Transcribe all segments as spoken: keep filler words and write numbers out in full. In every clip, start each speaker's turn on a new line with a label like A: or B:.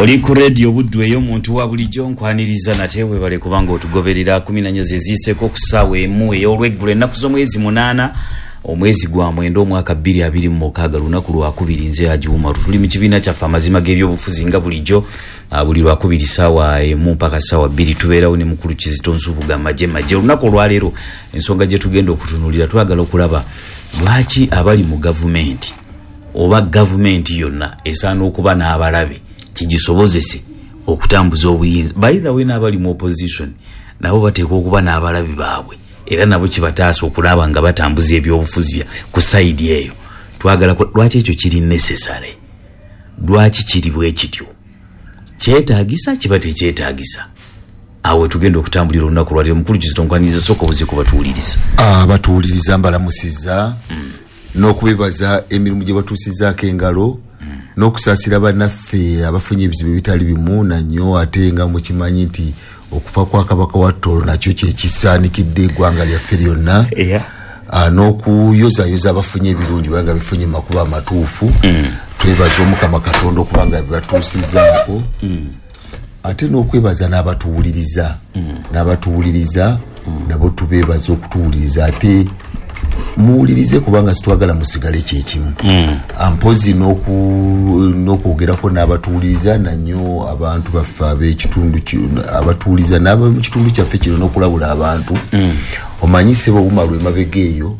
A: oli ku radio budwe yo muntu wa bulijjo nkwaniriza natewe bale kubanga otugoberera kumi na nnya zeziseko kusawe emu ey'olweggulo ennaku z'omwezi munaana omwezi gwa mwendo omwaka bbiri abiri mu mukaaga lunaku lwakubiri nze ajuuma tuli mu kibiina kyaffe amazima g'ebyobufuzi nga bulijjo buli lwakubiri ssaawa emu mpaka ssaawa bbiri tubeerawo ne mukulu Kizito Nsubuga maje maje olunaku olwaleero ensonga gye tugenda okutunuulira twagala okulaba lwaki abali mu gavumenti oba gavumenti yonna esaana okuba n'abalabe kigisobozese okutambuza obuyinza. By the way, n'abali mu opposition nabo bateekwa okuba n'abalabe baabwe era nabo kibataasa okulaba nga batambuza ebyobufuzi ku sayidi eyo. Twagala lwaki ekyo kiri necessary, lwaki kiri bwe kityo, kyetaagisa kiba tekyetaagisa. Awe tugenda okutambulira olunaku lwaleero mukulu Kizito nkwaniriza sooka obuze kubatuwuliriza.
B: Abatuwuliriza mbalamusiza mm. n'okubebaza emirimu gye batuusizaako engalo mm. n'okusaasira bannaffe abafunye ebizibu bitali bimu na nnyo ate nga mukimanyi nti okufa kwa kabaka wa Tooro nakyo kyekisaanikidde eggwanga lyaffe lyonna.
A: Yeah.
B: Uh, n'okuyozayoza abafunye ebirungi kubanga bifunye makuba amatuufu mm. twebaza Omukama Katonda okubanga bibatuusizaako mm. ate n'okwebaza n'abatuwuliriza mm. n'abatuwuliriza mm. nabo tubeebaza okutuwuliriza ate muwulirize kubanga situwagala musigale kyekimu mm. ampozi n'okwogerako n'abatuwuliriza nanyo abantu baffe ab'ekitundu abatuwuliriza n'aba mu kitundu kyaffe kino n'okulabula abantu mm. omanyise bawuma lw'emabega eyo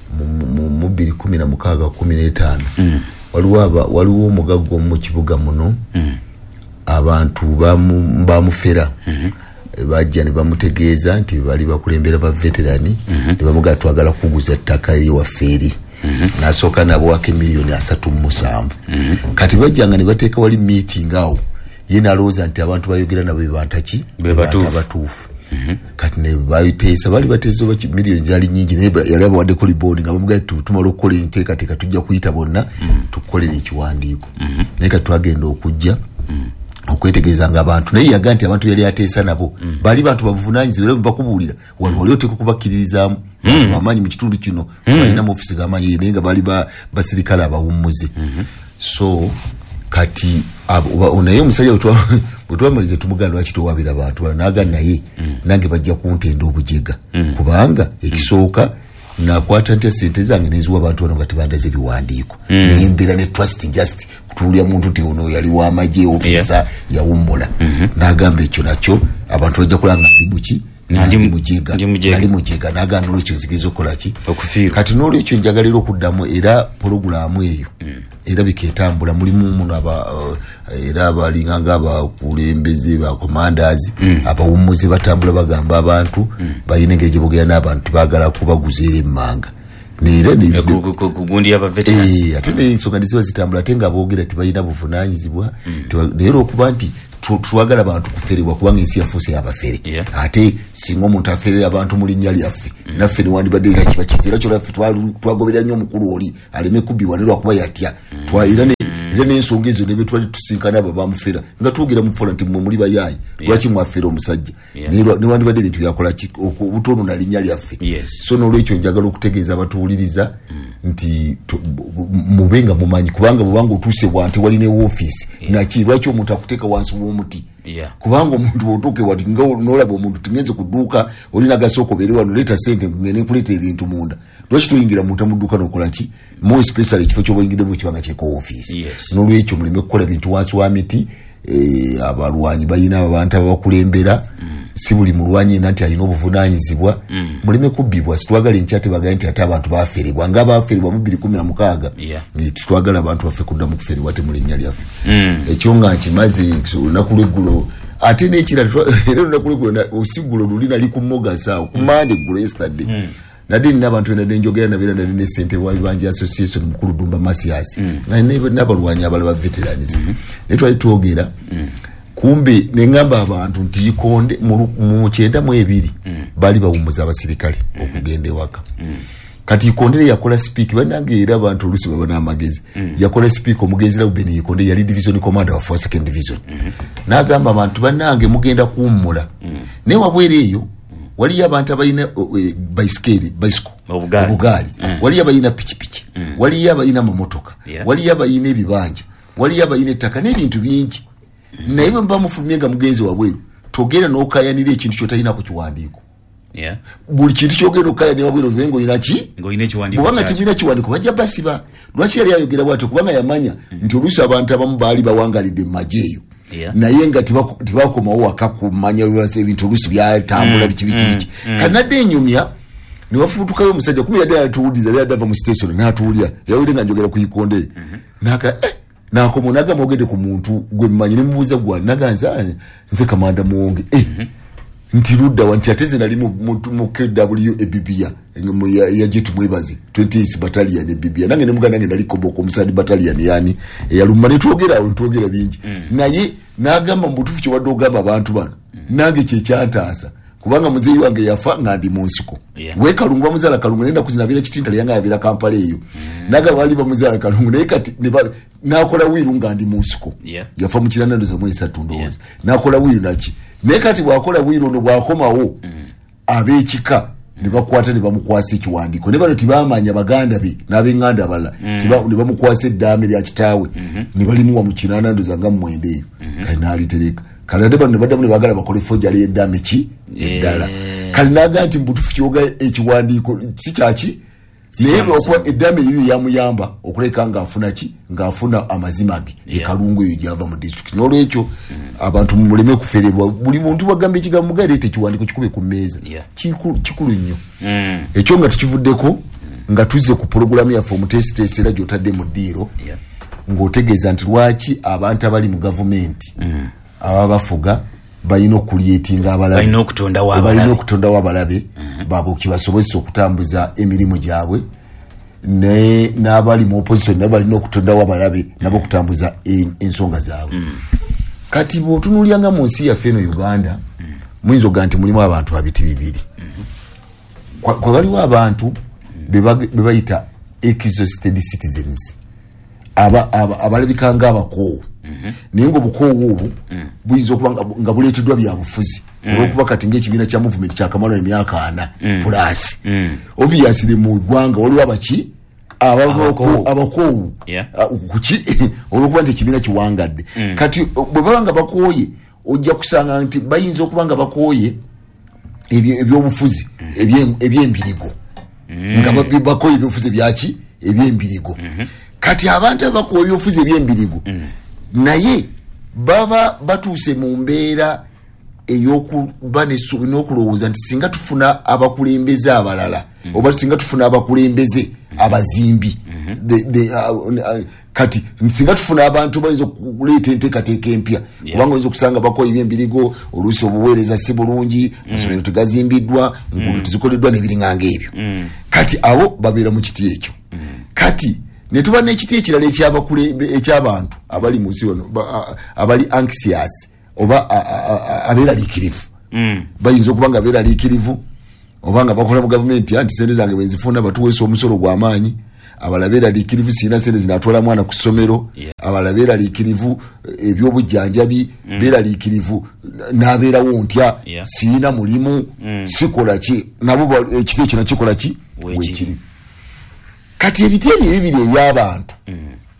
B: mm. mu bbiri kumi na mukaaga kumi n'etaano mm. waliwo omugagga mu kibuga muno mm. abantu bamufera mm-hmm. bajja ne bamutegeeza nti bali bakulembera ba veterani mm-hmm. ne bamugala twagala kuguza ettaka eri waffe eri mm-hmm. n'asooka nabo wake miliyoni asatu mu musanvu mm-hmm. kati bajjanga ne bateeka wali meeting awo ye nalowooza nti abantu bayogera nabo bebantaki abatuufu mm-hmm. kati ne bayiteesa bali bateesa oba miliyoni zaali nyingi naye yali abawaddeko libooni nga bamugala tumala okukola enteekateeka tujja kuyita bonna mm-hmm. tukukolera ekiwandiiko mm-hmm. naye kati twagenda okujja mm-hmm. okwetegeeza nga abantu naye yaga nti abantu yali ateesa nabo mm. bali bantu babuvunaanyizibwa era bakubuulira wano wali oteeka okubakkiririzaamu mm. amaanyi mu kitundu kino mm. balina mu ofisi g'amaanyi naye nga bali basirikale abawummuze mm-hmm. so kati naye omusajja bwe twamalize tumugana lwaki towabira abantu naga naye mm. nange bajja kuntenda obujega mm. kubanga ekisooka nakwata nti sente zange neziwa abantu bano nga tebandaze biwandiiko mm. nembera ne trust just kutundia muntu nti ono yali wa maje ofisa yeah. yawummula mm-hmm. nagamba ekyo nakyo abantu bajja kulanga ndi muki nali mujega nali mujega nagamba olwekyo nzigiza okola ki
A: okufiira
B: kati n'olwekyo njagalira okuddamu era pologulaamu eyo mm. era biketambula mulimu muno aba uh, era abalinga nga abakulembeze bakomanders mm. abawummuzi batambula bagamba abantu mm. bayina engeri gye boogera n'abantu baagala kubaguza era emmanga nera
A: kugundi aba veterani
B: ate n'ensonga neziba zitambula ate nga boogera tibalina buvunaanyizibwa naye okuba nti twagala abantu kuferebwa kubanga ensi yafuuse y'abafere
A: yeah. ate
B: singa omuntu aferera abantu mu linnya lyaffe mm. naffe newandibadde era kiba kiziira kyolaffe twagoberera nnyo omukulu oli aleme kubbibwa ne lwakuba yatya mm. era era n'ensonga ezo nebyo twali tusinkana abo bamufera nga twogera mufola nti mwe muli bayaayi lwaki yeah. mwafera omusajja yeah. newandibadde ebintu byakola obutono na linnya lyaffe
A: yes.
B: so n'olwekyo njagala okutegeeza abatuwuliriza mm. nti mubenga mumanyi kubanga bwanga otuuse bwante wali ne woofiisi yeah. naki lwaki omuntu akuteeka wansi w'omuti yeah. kubanga omuntu otuuke wati nga n'olaba omuntu tingenze kuduuka olina gasooka obeere wano leeta sente ngene nkuleeta ebintu munda lwaki tuyingira muntu amudduuka n'okola ki more especially ekifo ky'obayingiddemu ekibanga kyeko woofiisi
A: yes.
B: n'olwekyo muleme kukola bintu wansi wa miti e, abalwanyi balina abantu abakulembera mm. si buli mulwanyi yenna nti alina obuvunaanyizibwa mm. muleme kubbibwa situwagala enkyate bagaye nti ate abantu baferebwa nga baferebwa mu bbiri kumi na mukaaga
A: yeah.
B: e, tutwagala abantu baffe kuddamu kuferebwa ate mu linnya lyaffe
A: mm.
B: ekyo nga nkimaze olunaku lweggulo ate n'ekirala era olunaku lweggulo osiggulo luli nali ku mogasaawo ku mande eggulo yesterday mm. nadi nina abantu ena nenjogera nabeera nali ne ssente wa Bibanja Association mukulu Dumba Masiasi mm. nga n'abalwanyi abalala ba veterans mm-hmm. ne twali twogera mm. kumbe nengamba abantu nti Ikonde mu kyenda mu ebiri mm. bali bawummuza abasirikale mm. okugenda ewaka mm. kati Ikonde yakola speak banange era abantu olusi baba n'amagezi mm. yakola speak omugenzi lawo Beni Ikonde yali division commander wa four second division mm-hmm. nagamba abantu banange mugenda kuwummula mm. ne wabwere eyo wali abantu abayina bicycle bicycle obugaali mm. wali abayina pichipichi mm. wali abayina mamotoka yeah. wali abayina ebibanja wali abayina ettaka n'ebintu bingi mm. naye mba mufumyenga mugenzi wabweru togera n'okayanira ekintu kyotalina ku kiwandiiko
A: yeah.
B: buli kintu kyogera okayanira wabweru vengo inaki
A: ngoine kiwandiiko
B: kubanga tibina kiwandiiko bajja basiba lwaki yali ayogera bwatyo kubanga yamanya mm. nti oluusi abantu abamu baali bawangalidde mu majeeyo yeah. naye nga tibakomawo waka kumanya ebintu oluusi byatambula mm. biki biki biki mm. kati nadde enyumya niwafutukayo omusajja kumi yadde atuwuliza yali adava mu station n'atuwulira yawulire nga njogera ku ikonde mm-hmm. naka eh nakomo naga mogede ku muntu gwe mmanyi ne mubuuza gwa naga nza nze kamanda muwonge eh mm-hmm. nti ludda wanti ateze nali mu K W E Bibia ya, ya jitu mwebazi twentieth battalion e Bibia nange ne muga nange nali koboko musadi battalion yani yalumane twogera ontwogera bingi mm. naye nagamba mbutufu kyo wadde ogamba abantu bano mm. nange kye kyantaasa kubanga muzeyi wange yafa nga ndi munsiko yeah. we kalungu bamuzala kalungu nenda kuzinabira kitinta lyanga yabira kampala eyo mm. naga bali bamuzala kalungu naye kati nakola wiru nga ndi munsiko yeah. yafa mu kirana ndoza mwezi esatu ndowooza yeah. nakola wiru naki naye kati bwakola wiru ndo bwakomawo mm. ab'ekika ne bakwata ne bamukwasa ekiwandiiko ne bano tibamanya baganda be n'ab'enganda abalala mm. ne bamukwasa eddaame lya kitaawe mm-hmm. ne balimuwa mu kinana ndoza nga mwenda eyo mm-hmm. kali n'alitereka kali bano ne baddamu ne bagala bakole fojjali eddaame ki eddala yeah. kali naga nti mbutufu kyoga ekiwandiiko si kyaki naye okuba eddaame eyo yamuyamba okuleka ng'afuna ki ng'afuna amazima ge yeah. ekalungu eyo gyava mu district n'olwekyo mm. abantu muleme kuferebwa buli muntu bagamba ekigambo mugaire ete kiwandiiko kikube ku mmeeza yeah. kikulu nnyo mm. ekyo nga tukivuddeko mm. nga tuzze ku pulogulaamu yaffe omutesitesi era gy'otadde mu ddiiro yeah. ng'otegeeza nti lwaki abantu abali mu gavumenti mm. ababa bafuga balina okulyetinga abalabe
A: balina okutondawo
B: balina okutondawo abalabe mm-hmm. babo kibasobozesa okutambuza emirimu gyabwe ne n'abali mu opposition nabo balina okutondawo abalabe mm-hmm. nabo okutambuza en, ensonga zaabwe mm-hmm. kati bw'otunuulyanga mu nsi yaffe eno Uganda mm-hmm. muyinza oga nti mulimu abantu abiti bibiri mm-hmm. kwa waliwo abantu mm-hmm. be bayita exhausted citizens aba abalabika nga abakoowu Mm-hmm. naye ng'obukoowu obwo mm. buyinza okuba nga buleeteddwa bya bufuzi mm. olw'okuba kati ng'ekibiina kya movement kyakamala emyaka ana mm. plus mm. obviously mu ggwanga waliwo abaki abakoowu yeah. kuki olw'okuba nti ekibiina kiwangadde mm. kati bwe baba nga bakooye ojja kusanga nti bayinza okuba nga bakooye ebyobufuzi mm. ebyembirigo mm. nga bakooye ebyobufuzi byaki ebyembirigo mm-hmm. kati abantu abakooye ebyobufuzi ebyembirigo mm. naye baba batuuse mu mbeera ey'okuba n'essuubi n'okulowooza nti singa tufuna abakulembeze abalala mm-hmm. oba singa tufuna abakulembeze mm-hmm. abazimbi mm-hmm. de, de, uh, uh, kati singa tufuna abantu bayinza okuleeta enteekateeka empya yeah. kubanga oyinza okusanga bakola ebyembirigo oluusi obuweereza si bulungi amasomero mm-hmm. tegazimbiddwa nguudo mm-hmm. tezikoleddwa n'ebiringanga ebyo mm-hmm. kati abo babeera mu kiti ekyo mm-hmm. kati ne tuba n'ekiti ekirala ekyabakulembe ekyabantu abali mu nsi wano abali anxious oba abeeraliikirivu mm. bayinza okuba nga beeraliikirivu oba nga bakola mu gavumenti anti sente zange bwenzifuna batuweesa omusolo gw'amaanyi abala beeraliikirivu sirina sente zinatwala mwana ku ssomero yeah. abala beeraliikirivu ebyobujjanjabi mm. beeraliikirivu n'abeerawo ntya yeah. sirina mulimu mm. sikola ki nabo ekiti ekyo nakikola ki weekiri kati ebiti ebyo ebibiri eby'abantu mm.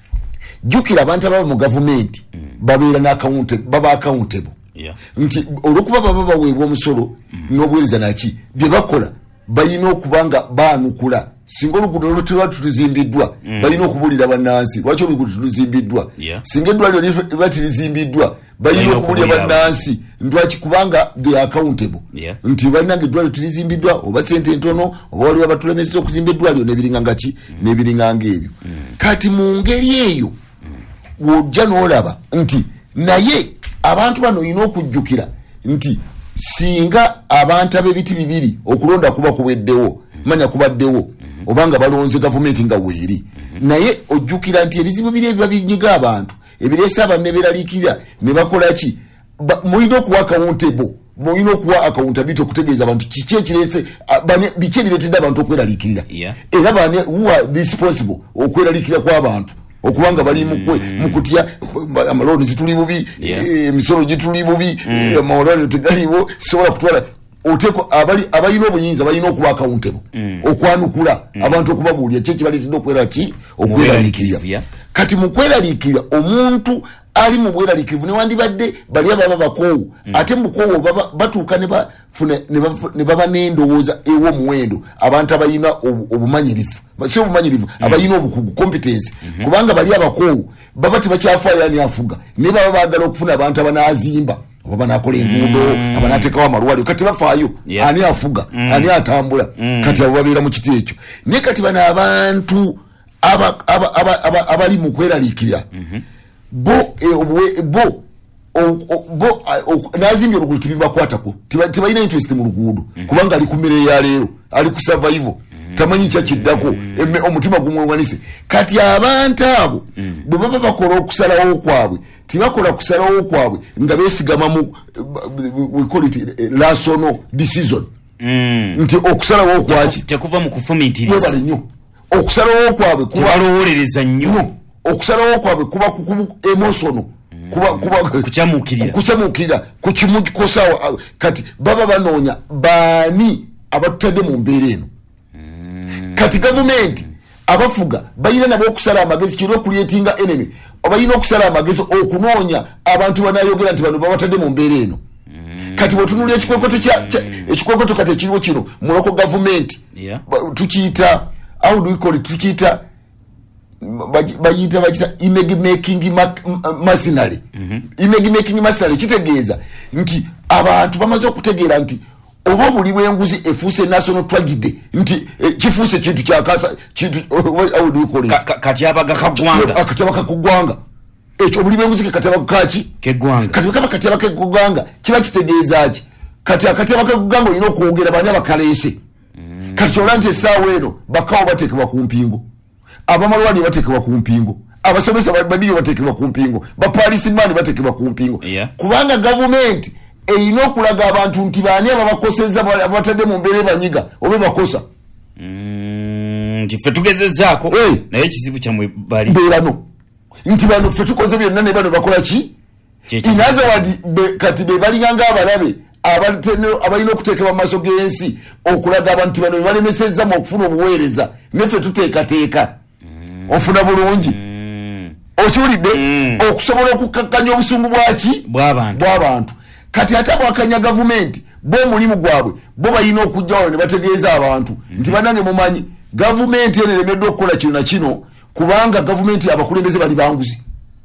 B: jukira abantu ababa mu gavumenti mm. babeera n'akawunte baba accountable yeah. nti olwokuba baba baweebwa omusolo mm. n'obuweereza naki bye bakola balina okuba nga baanukula singa oluguudo lwetulwa tuluzimbiddwa mm. balina okubuulira bannansi lwaki oluguudo tuluzimbiddwa yeah. singa eddwaliro lwa tilizimbiddwa balina okubuulira bannansi ndwaki kubanga they accountable yeah. nti balina nga eddwaliro tilizimbiddwa oba sente ntono oba waliwo abatulemeseza okuzimba eddwaliro n'ebiringanga ki mm. n'ebiringanga ebyo mm. kati mu ngeri eyo mm. wojja n'olaba nti naye abantu bano olina okujjukira nti singa abantu ab'ebiti bibiri okulonda kuba kuweddewo mm. manya kubaddewo mm-hmm. obanga balonze gavumenti nga weeri mm-hmm. naye ojjukira nti ebizibu biri ebiba binyiga abantu ebireesa abantu ne beeraliikirira ne bakola ki mulina okuwa accountable mulina okuwa accountability okutegeeza abantu kiki ekireese biki ebireetedde abantu okweraliikirira
A: yeah.
B: era bani who are responsible okweraliikirira kw'abantu okubanga bali mukwe mm. mukutya amaloni zituli bubi emisolo yeah. gituli bubi mm. amawolano tegaliwo sobola kutwala oteko abali abayina obuyinza balina okuba accountable mm. okwanukula mm. abantu okubabuulira kye kibaleetedde okwera ki okweraliikirira yeah. kati mu kweraliikirira omuntu ali mu bweraliikirivu newandibadde bali ababa bakoowu mm. ate mukoowu batuuka ne baba n'endowooza ew'omuwendo abantu abayina obumanyirivu si obumanyirivu mm. abayina obukugu competence mm-hmm. kubanga bali abakoowu baba tebakyafaayo ani afuga naye baba baagala okufuna abantu abanazimba oba banakola enguudo mm. abanateekawo amalwaliro kati bafaayo yeah. ani afuga mm. ani atambula mm. kati abo babeera mu kiti ekyo naye kati bano abantu abali mu kweraliikirira mm-hmm. bo e, bo bo nazimbye oluguudo tibibakwatako tebalina interest mu luguudo mm-hmm. kubanga ali ku mmere ya leero ali ku survival mm-hmm. tamanyi kyakiddako mm-hmm. omutima gumwewanise kati abantu abo mm-hmm. bwe baba bakola okusalawo kwabwe tibakola kusalawo kwabwe nga beesigama mu we call it rational decision mm. nti okusalawo kwaki
A: tekuva mu kufumitiriza
B: bali nnyo okusalawo kwabwe
A: kuba lowolereza nnyo
B: okusalawo kwabwe kuba kukubu emotional kuba kuba
A: kuchamukirira
B: kuchamukirira kukimukosa kati baba banoonya bani abatadde mu mbeera eno mm. kati government abafuga bayina nabo okusala amagezi kiro creating enemy obayina okusala amagezi okunoonya abantu banayogera nti bano babatadde mu mbeera eno mm. kati bwetunulira ekikwekoto kya ekikwekoto kati ekiriwo kino mu local government
A: yeah.
B: tukiyita how do we call it tukiyita bayita bayita image making machinery mm-hmm. image making machinery kitegeeza nti abantu bamaze okutegeera nti oba buli bwenguzi efuuse national tragedy nti kifuuse kintu kyakasa kintu how do we call it
A: kati abaga kagwanga
B: akataba kakugwanga ekyo buli bwenguzi kataba kaki
A: kegwanga
B: kati kama kataba kegwanga kiba kitegeeza ki kati akataba kegwanga ino kuongera banya bakalese mm. kati olante sawa eno bakawo batekebwa ku mpingo abamalwali batekebwa ku mpingo abasomesa babiyo batekebwa ku mpingo bapolisi mani batekebwa ku mpingo
A: yeah.
B: kubanga government eino okulaga abantu nti bani abakoseza abatadde mu mbeere banyiga obe bakosa
A: mm nti fe tugezezaako
B: hey.
A: naye ekizibu kyamwe bali
B: beerano nti bano fe tukoze byonna ne bano bakola ki inaza wadi be, kati be balinganga abalabe abalina okuteekebwa mu maaso g'ensi okulaga abantu bano balemesezza mu okufuna obuweereza neffe tuteekateeka mm. ofuna bulungi mm. okiwulidde mm. okusobola okukkakkanya obusungu bwaki
A: bw'abantu
B: bw'abantu kati ate bwakanya gavumenti bo omulimu gwabwe bo balina okujjawo ne bategeeza abantu mm-hmm. nti banange mumanyi gavumenti eno eremeddwa okukola kino na kino kubanga gavumenti abakulembeze bali banguzi.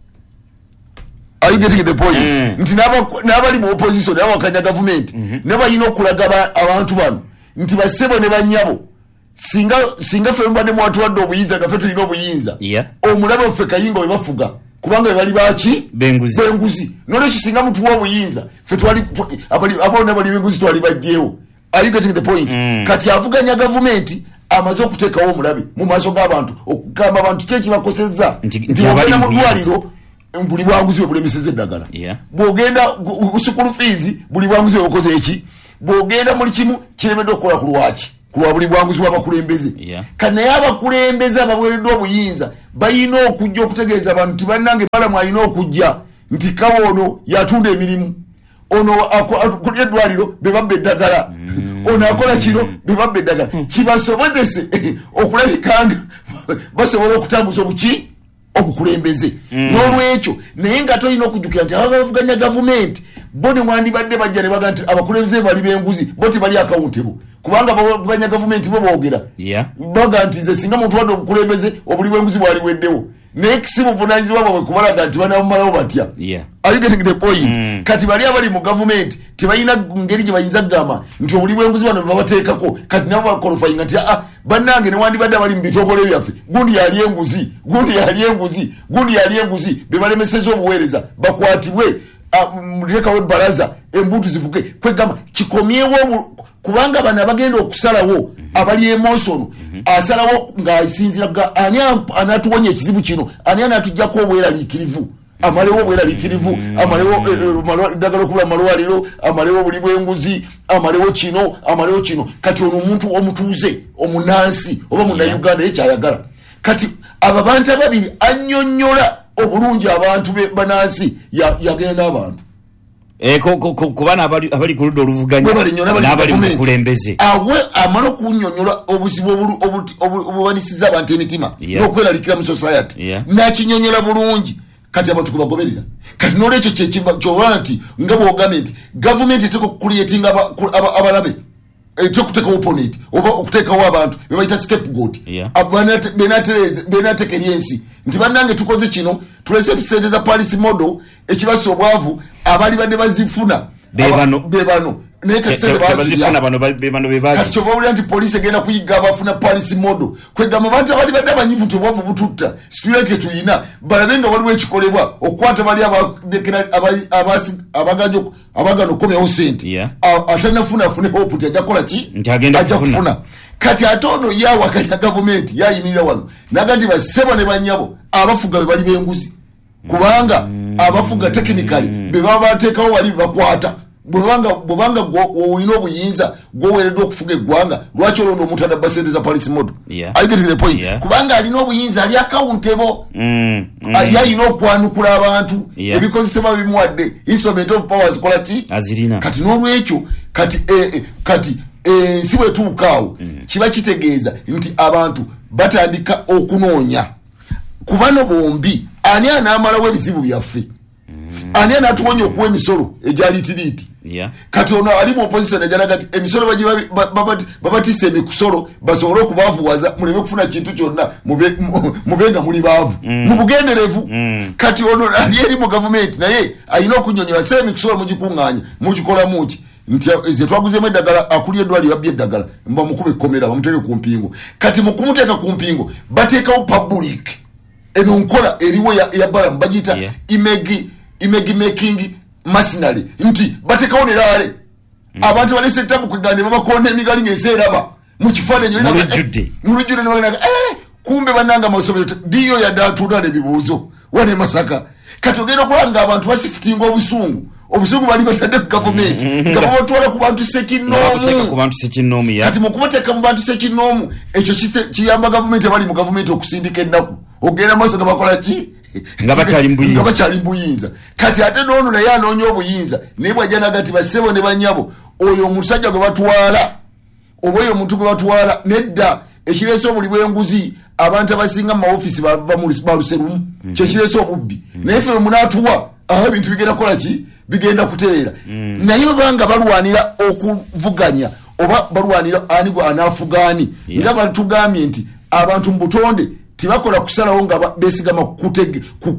B: Are you getting the point? Mm. Nti n'abali mu opposition n'abakanya gavumenti mm-hmm. ne balina okulaga abantu bano nti basebo ne banyabo singa singa fe mbadde mu watu wadde obuyinza nga fe tulina obuyinza
A: yeah.
B: omulabe ffe kayingo we bafuga kubanga we bali baki
A: benguzi
B: benguzi nolwe kisinga mutu wa obuyinza fe twali abali abona bali benguzi twali bajjewo. Are you getting the point? Mm. Kati avuganya gavumenti amaze okuteekawo omulabe mu maaso g'abantu okugamba abantu kyeki bakosezza nti bagenda mu ddwaliro buli bwanguzi we bulemeseza eddagala
A: yeah.
B: bwogenda sukulu fees buli bwanguzi we bukoze eki bwogenda muli kimu kiremeddwa okukola ku lwaki ku lwa buli bwanguzi w'abakulembeze
A: yeah.
B: kati naye abakulembeze abaweereddwa obuyinza balina okujja okutegeeza abantu nti bannange balamu alina okujja nti kawo ono yatunda emirimu ono akulya eddwaliro be babba eddagala mm. ono akola kino be babba eddagala mm. kibasobozese okulabikanga basobola okutambuza obuki okukulembeze mm. n'olwekyo naye nga tolina okujjukira nti abavuganya gavumenti bo ne mwandibadde bajja ne baga nti abakulembeze bali benguzi bo tebali akawuntebo kubanga bavuganya gavumenti bo boogera
A: yeah.
B: baga nti ze singa muntu wadde obukulembeze obuli bwenguzi bwaliweddewo naye kisi buvunanyizibwa bwabwe kubalaga nti banamumalawo batya
A: yeah.
B: Are you getting the point?
A: Mm.
B: Kati bali abali mu gavumenti tebalina ngeri gye bayinza kugamba nti obuli bwenguzi bano babateekako kati nabo bakolofayinga nti ah bannange ne wandibadde abali mu bitongole byaffe gundi yali enguzi gundi yali enguzi gundi yali enguzi be balemeseza obuweereza bakwatibwe mulekawo ebbalaza embuutu zivuge kwegamba kikomyewo kubanga bano abagenda okusalawo mm-hmm. abali emosono mm-hmm. asalawo ng'asinzira ani anatuwonya ekizibu kino ani anatujjako obweraliikirivu amalewo obweraliikirivu mm-hmm. amalewo eddagala okubula amalwaliro amalewo buli bwenguzi amalewo kino amalewo kino kati ono omuntu omutuuze omunansi oba munnayuganda ekyayagala kati abo abantu ababiri annyonnyola obulungi abantu banansi yagenda abantu
A: eko kubana abali abali ku ludda oluvuganya n'abali mu kulembeze
B: awe amala okunyonyola obuzibu obubanisiza abantu emitima n'okweraliikira mu society n'akinyonyola bulungi kati abantu kubagoberera kati nolecho kyekimba kyowanti ngabo government government eteko creating aba abalabe eteko kuteka opponent oba okuteka wa abantu bebayita scapegoat abana benatereze benatekeriensi nti banange tukoze kino tulese tusendeza policy model ekibaso obwavu abali bade bazifuna
A: bebano
B: bebano neka sebe
A: bazifuna bano bebano bebazi
B: kati choba anti police agenda kuyiga abafuna policy model kwegama bantu abali bade abanyivu tobwavu bututta situyeke tuyina balabenga waliwo ekikolebwa okwata bali abadekera abasi abaganjo abagano kome osent atana funa fune hope nti ajakola ki
A: agenda kufuna
B: kati atono yawa kanya government yayimira wano nagandi basebo ne banyabo abafuga be bali benguzi kubanga abafuga technically be baba batekawo wali bakwata bubanga bubanga gwo oyino buyinza gwo weredo okufuga egwanga lwacho londo omuntu adabasente za police model I get the point yeah. kubanga alino obuyinza ali accountable mm, mm. yayino kwanukula abantu yeah. ebikozesebwa bimwadde instrument of powers kola ki
A: azirina
B: kati nolwekyo kati eh, eh, kati eh, siwe tukawo mm. kiba kitegeeza nti abantu batandika okunoonya kubano bombi ani anamala webizibu byaffe mm. ani anatuwonya okuwa emisolo ejali tiriti
A: yeah.
B: kati ono ali mu opposition ejala kati emisolo baji babati babatise emisolo basobole okubavuwaza muleme kufuna kintu kyonna mubenga muli bavu mm. mubugenderevu mm. kati ono ali eri mu government naye ayina okunyonyola se emisolo mugikunganya mugikola muki nti ze twaguzemo eddagala akuli edwali yabye eddagala mba mukube komera bamutere ku mpingo kati mukumuteeka ku mpingo bateekawo public eno nkola eriwo ya, ya bala mbajita yeah. imegi imegi making machinery nti batekawo nerale mm. abantu balese tabu kugande baba konde emigali ngeseraba mu kifane nyo
A: mulujudde
B: mulujudde ne eh kumbe bananga masobero diyo ya datu dale bibuzo wane masaka katogera kulanga abantu basifutinga obusungu obusungu bali batadde ku government ngabo batwala ku bantu sekinomu
A: bateka ku bantu sekinomu ya
B: kati mukubateka mu bantu sekinomu ekyo kiyamba government bali mu government okusindika ennaku ogenda maso gabakola ki
A: ngaba chali mbuyinza
B: ngaba chali mbuyinza kati ate nono na ya nonyo obuyinza nebwa jana gati basebo ne banyabo oyo musajja gwe batwala oboyo omuntu gwe batwala nedda ekireso buli bwenguzi abantu abasinga mu office bava mu baluserumu mm. kye kireso obubbi mm. nefe munatuwa aha bintu bigenda kola ki bigenda kutereera mm. naye banga balwanira okuvuganya oba balwanira ani gwa anafugani yeah. Ira batugambye nti abantu mbutonde tibakola kusalawo nga besigama kutege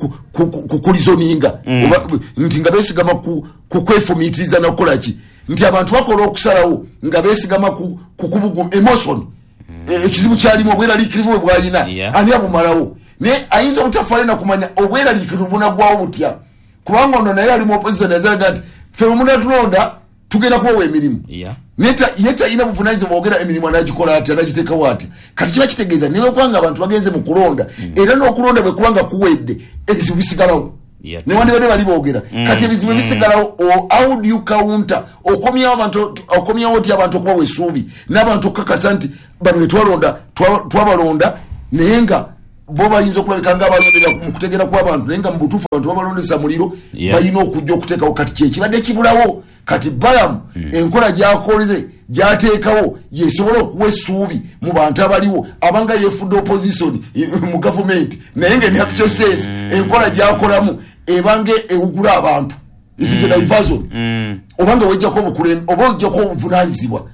B: kukulizoninga mm. nti nga besigama kukwefumitiza nakola ki nti abantu bakola okusalawo nga besigama kukubugu emotion ekizibu kyalimu obwera likirivu bwayina
A: yeah.
B: ani abumalawo ne ayinza obutafale na kumanya obwera likirivu nagwawo butya kubanga ono naye ali mu opposition yazalaga nti ffe mumunatulonda tugenda kubawa emirimu
A: yeah.
B: neta yeta ina buvunayize bwogera emirimu anagikola ati anagiteka wati kati kiba kitegeeza niwe kwanga abantu bagenze mu kulonda mm. era n'okulonda bwe kubanga kuwedde ebizibu bisigalawo
A: yeah.
B: ne wandi bade bali boogera mm. kati ebizibu mm. bisigalawo how do you counter okomyawo abantu okomyawo ti abantu okuba bwesuubi n'abantu okukakasa nti bano ne twalonda twabalonda naye nga bo bayinza okulabika nga abalondera mu kutegera kw'abantu naye nga mu butuufu abantu babalondesa muliro
A: yeah.
B: bayina okujja okuteekawo kati kyekibadde kibulawo kati balamu mm. enkola gyakoleze gyateekawo yesobola okuwa essuubi mu bantu abaliwo abanga yefudde opposition mu government naye nga enaction sense mm. enkola gyakolamu ebanga ewugula abantu it is a diversion mm. obanga wejjako obukulembe oba ojjako obuvunanyizibwa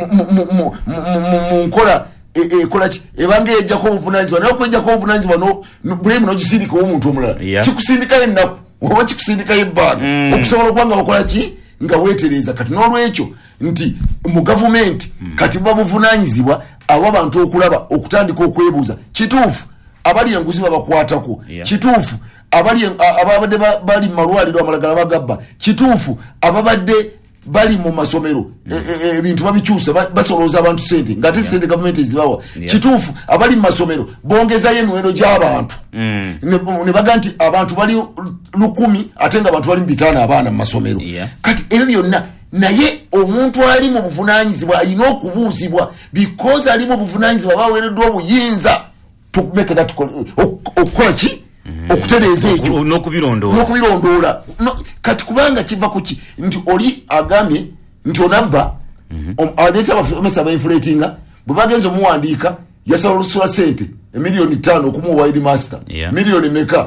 B: mu nkola ekola ki ebanga ejjako obuvunanyizibwa naye okwejjako obuvunanyizibwa bulemu nogisindikawo omuntu omulala kikusindikayo ennaku oba kikusindikayo ebbanga okusobola okubanga okola ki nga wetereza kati n'olwekyo nti mu government mm. kati babuvunanyizibwa abo abantu okulaba okutandika okwebuuza kituufu abali enguzi babakwatako yeah. kituufu abali ababadde bali mu malwaliro amalagala bagabba kituufu ababadde bali mu masomero ebintu mm. e, e, babikyusa basolooza abantu sente nga ate yeah. sente government ezibawa yeah. kituufu abali mu masomero bongezayo emiwendo gy'abantu mm. ne, ne baga nti abantu bali lukumi ate nga abantu bali mu bitaano abaana mu masomero
A: yeah.
B: kati ebyo byonna naye omuntu ali mu buvunanyizibwa alina okubuuzibwa because ali mu buvunanyizibwa baweereddwa obuyinza to make that okukola ki mm-hmm. okutereeza ekyo
A: n'okubirondoola
B: no, kati kubanga kiva kuki nti oli agambye nti onabba mm-hmm. aleeta abafomesa abainfulatinga bwe bagenza omuwandiika yasala olusula sente emiliyoni ttaano okumuwa eri master
A: yeah.
B: miliyoni meka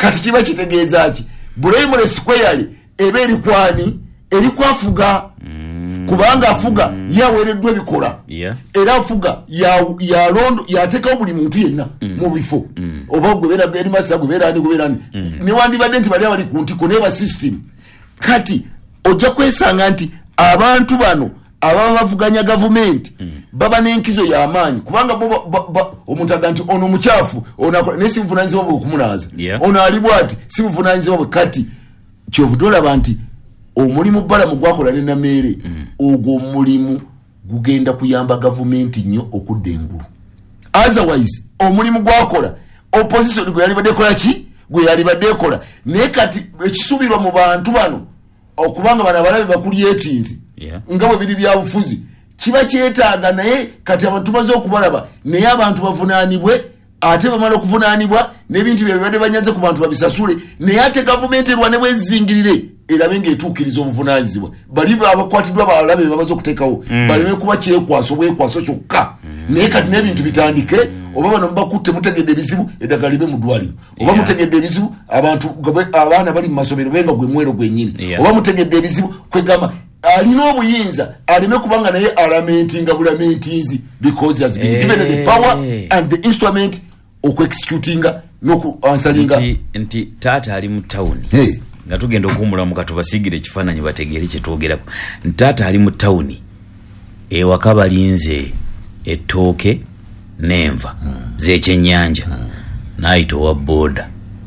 B: kati kiba kitegeeza ki Braimole Square eba eri kwani eri kwafuga mm. kubanga afuga mm. yawereddwa ebikola
A: yeah.
B: era afuga ya ya londo yateekawo buli muntu yenna mm. mu bifo mm. oba gwebera eri masa gwebera ani gwebera ani mm. ne wandibadde nti bali abali ku ntiko neba system kati ojja kwesanga nti abantu bano ababa bavuganya gavumenti mm. baba n'enkizo y'amaanyi kubanga omuntu aga nti ono mukyaafu ono ne simuvunanyizibwa bwe okumunaza
A: yeah.
B: ono ali bwati simuvunanyizibwa bwe kati kyovudolaba nti omulimu balamu gwakola ne Namere mm. ogwo omulimu gugenda kuyamba gavumenti nnyo okudda engulu otherwise omulimu gwakola opposition gwe yali badde kola ki gwe yali badde kola naye kati ekisubirwa mu bantu bano okubanga bana balabe bakuli etinzi
A: yeah.
B: nga bwe biri bya bufuzi kiba kyetaaga naye kati abantu bazo okubalaba naye abantu bavunaanibwe ate bamala okuvunaanibwa n'ebintu bye bibadde banyaze ku bantu babisasule naye ate gavumenti erwane bwezingirire erabe ng'etuukiriza obuvunaanyizibwa bali abakwatiddwa balabe babaza okuteekawo mm. baleme kuba kyekwaso bwekwaso kyokka mm. naye kati n'ebintu bitandike mm. oba bano mubakutte mutegedde ebizibu eddagala libe mu ddwaliro oba yeah. mutegedde ebizibu abantu abaana bali mu masomero benga gwe mwero gwennyini yeah. oba mutegedde ebizibu kwegamba alina obuyinza aleme kubanga naye alamentinga bulamentizi because he has been hey. given the power and the instrument okweexecutinga nokuansalinga
A: nti, nti taata ali mu tawuni
B: hey.
A: nga tugenda okuwumula mu katubasigire ekifaananyi bategeere kye twogerako ntaata ali mu tawuni ewaka balinze ettooke n'enva hmm. z'ekyennyanja hmm. n'ayita owa booda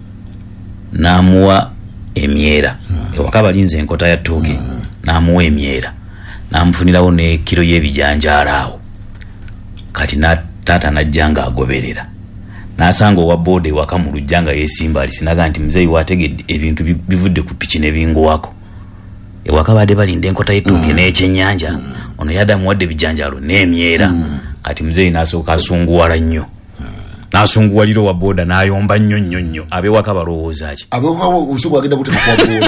A: n'amuwa emyera hmm. ewaka balinze enkota ya ttooke hmm. n'amuwa emyera n'amufunirawo ne kiro y'ebijanjaalo awo kati na taata najja nga agoberera n'asanga owa booda ewaka mu lujja nga yeesimba alisinaga nti muzeeyi wategedde ebintu bivudde ku piki ne binguwako ewaka badde balinda enkota y'ettooke mm. n'ekyennyanja mm. ono yadde amuwadde ebijanjaalo n'emyera mm. kati muzeeyi n'asooka asunguwala nnyo mm. n'asunguwalira owa booda n'ayomba nnyo nnyo nnyo ab'ewaka balowooza ki
B: ab'ewaka obusugu agenda buteeka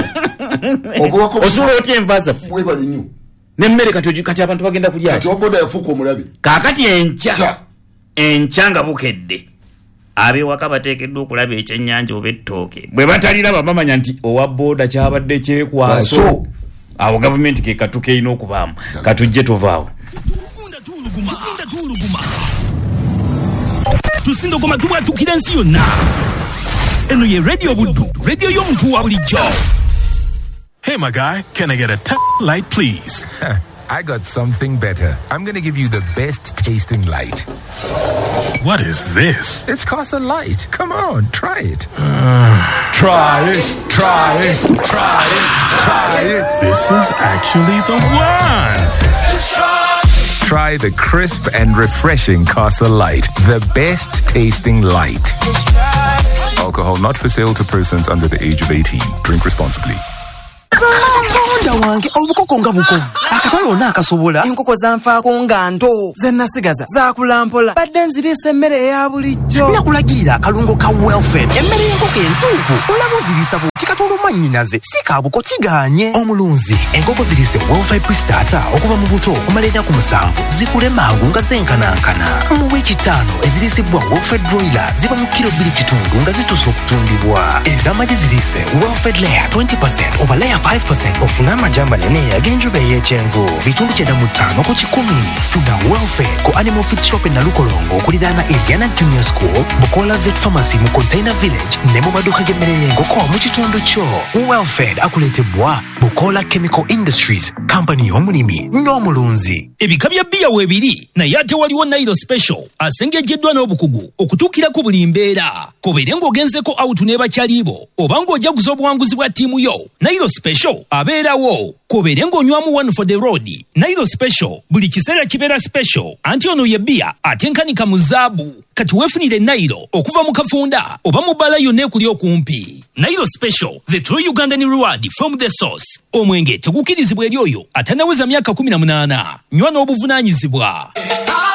B: kwa booda
A: osula otya enva zaffe
B: webali nnyo
A: n'emmere kati kati abantu bagenda kulya
B: kati owa booda yafuuka omulabe
A: kaakati enkya enkya nga bukedde ab'ewaka bateekeddwa okulaba ekyennyanja oba ettooke bwe bataliraba bamanya nti owa booda kyabadde kyekwaso awo gavumenti ke katu keerina okubaamu katujje tovaawo
C: tusindogoma tubwatukira ensi yonna eno ye radio buddu radio y'omuntu wa bulijjo.
D: Hey my guy, can I get a t- light please?
E: I got something better. I'm going to give you the best tasting light.
D: What is this?
E: It's Casa Light. Come on, try it.
D: Uh, try it, try it, try it, try it. This is actually the one.
E: Try the crisp and refreshing Casa Light. The best tasting light. Alcohol not for sale to persons under the age of eighteen. Drink responsibly.
F: Katonda wange obukoko nga bukovu akatalo na akasobola
G: enkoko zanfaako nga nto zennasigaza zakulampola badde nzirisa emmere eya bulijjo
F: nakulagirira akalungo ka Welfed emmere y'enkoko entuufu olaba ozirisa bu kikatolo mannyinaze si kabuko kiganye omulunzi enkoko zirise Welfed Pristata okuva mu buto okumala ennaku musanvu zikule mangu nga zenkanankana mu wiiki ttaano ezirisibwa Welfed Broiler ziba mu kiro bbiri kitundu nga zituuse okutundibwa ez'amagi zirise Welfed Layer twenty percent oba Layer five percent ofuna amajamba nene ag'enjuba ey'ekyenvu bitundu kyenda mu ttaano ku kikumi. Funa Welfed ku Animal Feed Shop e Nalukolongo okuliraana Eliana Junior School, Bukola Vet Pharmacy mu Container Village ne mu maduuka g'emmere y'enkoko mu kitundu kyo. Welfed akuleetebwa Bukola Chemical Industries, kampani y'omulimi n'omulunzi.
C: Ebika bya bbiya weebiri naye ate waliwo Nairo Special asengejjeddwa n'obukugu okutuukira ku buli mbeera. Kobeere ng'ogenzeko out n'ebakyaliibo oba ng'ojaguza obuwanguzi bwa ttiimu yo, Nairo Special abeerawo. Kobeere ng'onywamu one for the road, Nairo Special buli kiseera kibeera special anti ono ye bbiya atenkanika mu zaabu. Kati weefunire Nairo okuva mu kafunda oba mu bbala yonna ekuli okumpi. Nairo Special, the true Ugandan reward from the source. Omwenge tegukirizibwa eri oyo atanaweza myaka kumi na munaana. Nywa n'obuvunaanyizibwa.